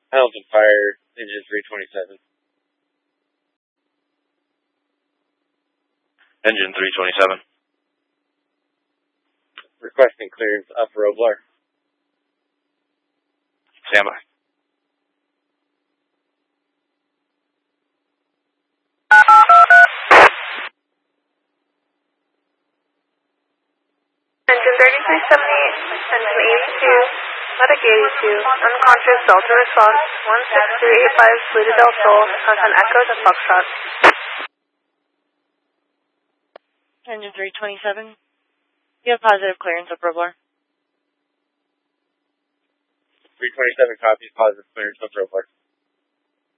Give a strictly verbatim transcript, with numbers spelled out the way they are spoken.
Hamilton Fire, engine three twenty-seven. Engine three twenty-seven. Requesting clearance up Roblar. Stand by. Engine thirty-three seventy-eight, engine eighty-two, medic eighty-two, unconscious Delta response, one six three eight five, Fleet Del Sol, contact Echo to Foxtrot. Engine three twenty-seven, you have positive clearance up Roblar. three twenty-seven copies, positive clearance up Roblar.